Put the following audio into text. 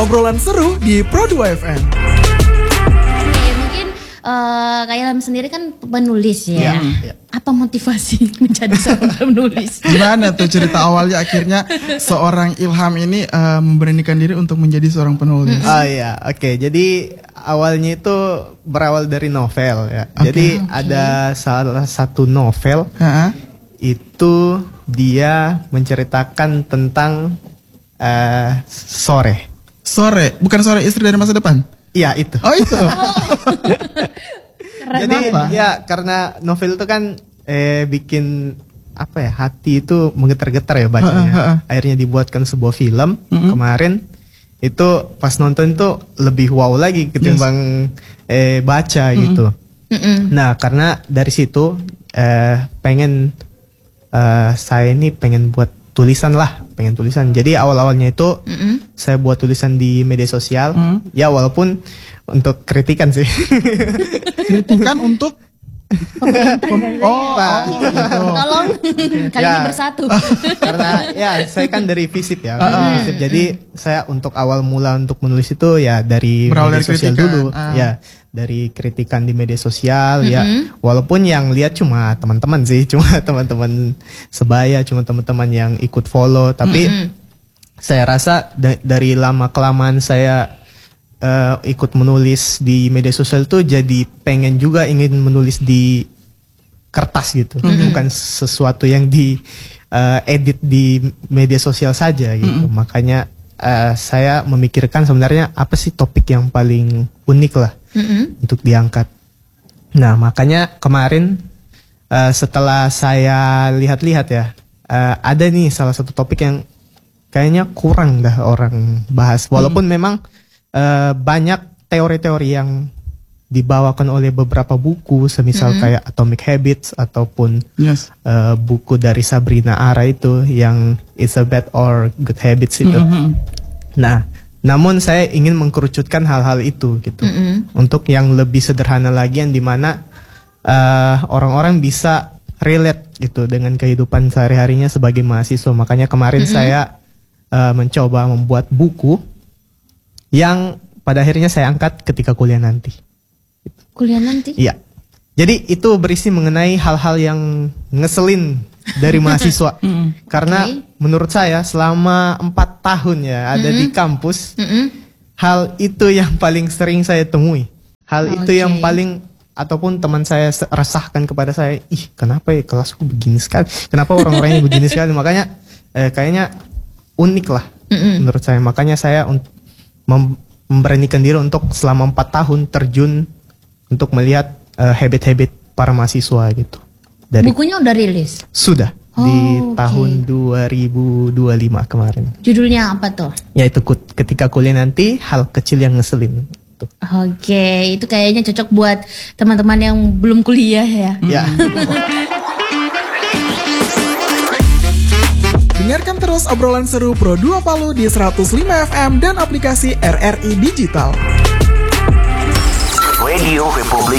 obrolan seru di Pro 2 FM. Oke, mungkin Kak Ilham sendiri kan penulis ya. Apa motivasi menjadi seorang penulis? Gimana tuh cerita awalnya akhirnya seorang Ilham ini memberanikan diri untuk menjadi seorang penulis? Oh iya, oke. Jadi awalnya itu berawal dari novel ya. Jadi ada salah satu novel itu dia menceritakan tentang sore. Sore, bukan sore istri dari masa depan? Iya itu. Oh itu. Jadi ya karena novel itu kan bikin apa ya, hati itu menggetar-getar ya bacanya. Akhirnya dibuatkan sebuah film kemarin. Itu pas nonton itu lebih wow lagi ketimbang baca gitu. Nah karena dari situ pengen saya ini pengen buat tulisan. Jadi awal-awalnya itu saya buat tulisan di media sosial. Ya walaupun untuk kritikan sih. Kritikan untuk Tolong kali ini bersatu. Karena ya saya kan dari FISIP ya. FISIP, jadi saya untuk awal mula untuk menulis itu ya dari berawal media dari sosial kritikan. dulu. Ya dari kritikan di media sosial ya. Walaupun yang lihat cuma teman-teman sih, cuma teman-teman sebaya, cuma teman-teman yang ikut follow. Tapi saya rasa dari lama kelamaan saya ikut menulis di media sosial tuh jadi pengen juga ingin menulis di kertas gitu, bukan sesuatu yang di edit di media sosial saja gitu. Makanya saya memikirkan sebenarnya apa sih topik yang paling unik lah untuk diangkat. Nah makanya kemarin setelah saya lihat-lihat ya, ada nih salah satu topik yang kayaknya kurang dah orang bahas, walaupun memang banyak teori-teori yang dibawakan oleh beberapa buku, semisal kayak Atomic Habits ataupun buku dari Sabrina Ara itu yang It's a Bad or Good Habits itu. Nah, namun saya ingin mengkerucutkan hal-hal itu gitu, untuk yang lebih sederhana lagi, yang dimana orang-orang bisa relate gitu dengan kehidupan sehari-harinya sebagai mahasiswa. Makanya kemarin saya mencoba membuat buku yang pada akhirnya saya angkat ketika kuliah nanti. Kuliah nanti? Iya. Jadi itu berisi mengenai hal-hal yang ngeselin dari mahasiswa. Karena menurut saya selama 4 tahun ya ada di kampus, hal itu yang paling sering saya temui. Hal itu yang paling, ataupun teman saya resahkan kepada saya, ih kenapa ya kelasku begini sekali, kenapa orang-orangnya begini sekali. Makanya kayaknya unik lah menurut saya. Makanya saya memberanikan diri untuk selama 4 tahun terjun untuk melihat habit-habit para mahasiswa gitu. Bukunya udah rilis? Sudah di tahun 2025 kemarin. Judulnya apa tuh? Yaitu ketika kuliah nanti, hal kecil yang ngeselin. Oke, itu kayaknya cocok buat teman-teman yang belum kuliah ya. Ya. Dengarkan terus obrolan seru Pro 2 Palu di 105 FM dan aplikasi RRI Digital. Radio Republik